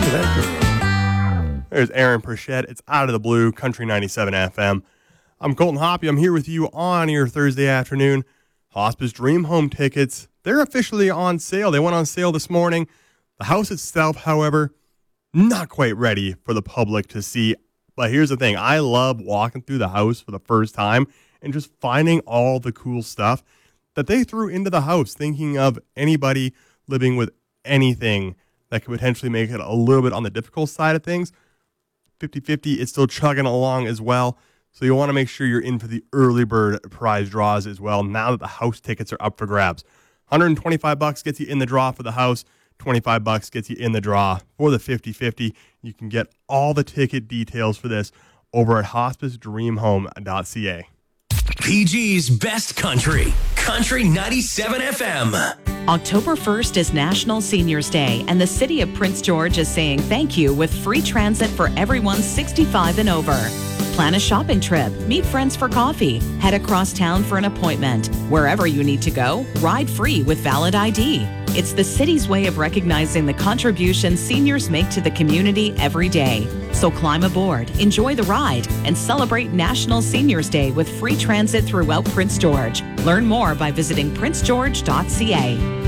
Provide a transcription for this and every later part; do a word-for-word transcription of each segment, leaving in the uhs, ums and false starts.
at that girl. There's Aaron Pritchett. It's Out of the Blue, Country ninety-seven F M. I'm Colton Hoppy. I'm here with you on your Thursday afternoon. Hospice Dream Home tickets, they're officially on sale. They went on sale this morning. The house itself, however, not quite ready for the public to see. But here's the thing. I love walking through the house for the first time and just finding all the cool stuff that they threw into the house, thinking of anybody living with anything that could potentially make it a little bit on the difficult side of things. fifty-fifty, it's still chugging along as well. So you want to make sure you're in for the early bird prize draws as well now that the house tickets are up for grabs. one hundred twenty-five bucks gets you in the draw for the house. twenty-five bucks gets you in the draw for the fifty-fifty. You can get all the ticket details for this over at hospice dream home dot c a. P G's Best Country, Country ninety-seven F M. October first is National Seniors Day, and the City of Prince George is saying thank you with free transit for everyone sixty-five and over. Plan a shopping trip, meet friends for coffee, head across town for an appointment. Wherever you need to go, ride free with valid I D. It's the city's way of recognizing the contributions seniors make to the community every day. So climb aboard, enjoy the ride, and celebrate National Seniors Day with free transit throughout Prince George. Learn more by visiting prince george dot c a.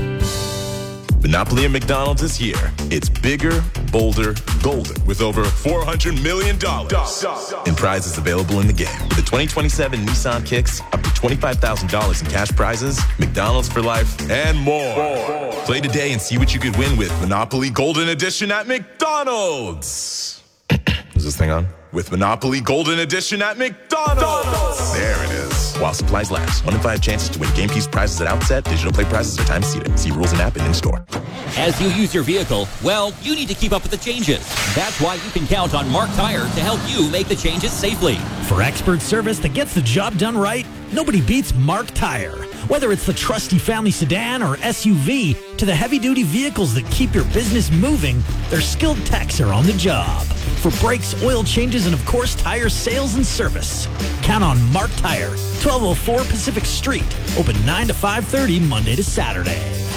Monopoly at McDonald's is here. It's bigger, bolder, golden, with over four hundred million dollars in prizes available in the game. With the twenty twenty-seven Nissan Kicks, up to twenty-five thousand dollars in cash prizes, McDonald's for life, and more. more. Play today and see what you could win with Monopoly Golden Edition at McDonald's. Is this thing on? With Monopoly Golden Edition at McDonald's. McDonald's. There it is. While supplies last. One in five chances to win game piece prizes at outset. Digital play prizes are time seated. See rules and app and in store. As you use your vehicle, well, you need to keep up with the changes. That's why you can count on Mark Tire to help you make the changes safely. For expert service that gets the job done right, nobody beats Mark Tire. Whether it's the trusty family sedan or S U V to the heavy-duty vehicles that keep your business moving, their skilled techs are on the job. For brakes, oil changes, and of course, tire sales and service. Count on Mark Tire, twelve oh four Pacific Street. Open nine to five thirty Monday to Saturday.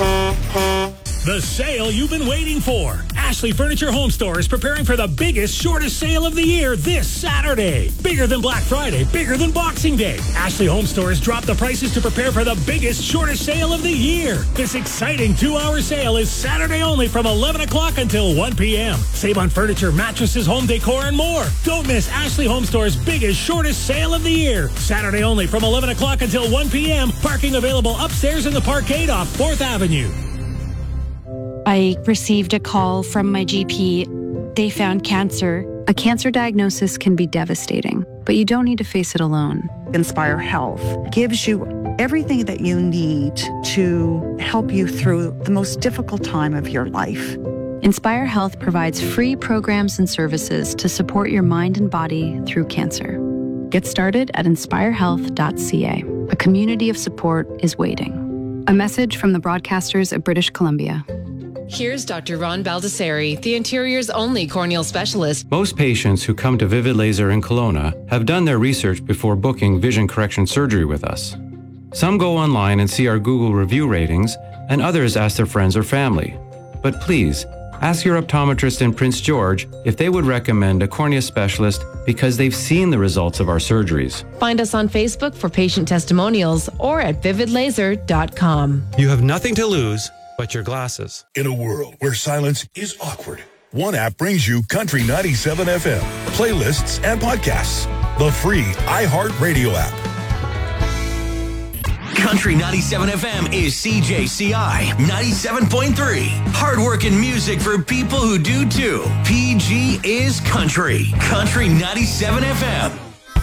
The sale you've been waiting for. Ashley Furniture Home Store is preparing for the biggest, shortest sale of the year this Saturday. Bigger than Black Friday, bigger than Boxing Day. Ashley Home Store has dropped the prices to prepare for the biggest, shortest sale of the year. This exciting two-hour sale is Saturday only from eleven o'clock until one p.m. Save on furniture, mattresses, home decor, and more. Don't miss Ashley Home Store's biggest, shortest sale of the year. Saturday only from eleven o'clock until one p.m. Parking available upstairs in the parkade off fourth Avenue. I received a call from my G P. They found cancer. A cancer diagnosis can be devastating, but you don't need to face it alone. Inspire Health gives you everything that you need to help you through the most difficult time of your life. Inspire Health provides free programs and services to support your mind and body through cancer. Get started at inspire health dot c a. A community of support is waiting. A message from the broadcasters of British Columbia. Here's Doctor Ron Baldessari, the interior's only corneal specialist. Most patients who come to Vivid Laser in Kelowna have done their research before booking vision correction surgery with us. Some go online and see our Google review ratings, and others ask their friends or family. But please, ask your optometrist in Prince George if they would recommend a cornea specialist because they've seen the results of our surgeries. Find us on Facebook for patient testimonials or at vivid laser dot com. You have nothing to lose but your glasses. In a world where silence is awkward, one app brings you Country ninety-seven F M, playlists and podcasts. The free iHeartRadio app. Country ninety-seven F M is C J C I ninety-seven point three. Hardworking music for people who do too. P G is country. Country ninety-seven F M.